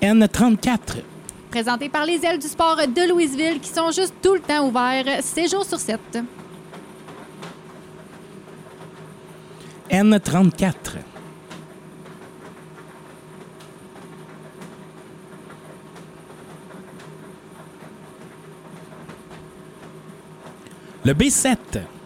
N34. Présenté par les ailes du sport de Louisville qui sont juste tout le temps ouverts, 7 jours sur 7. N34. Le B7.